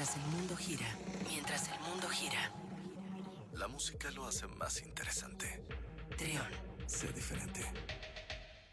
mientras el mundo gira, mientras el mundo gira. La música lo hace más interesante. Trión. Sé diferente.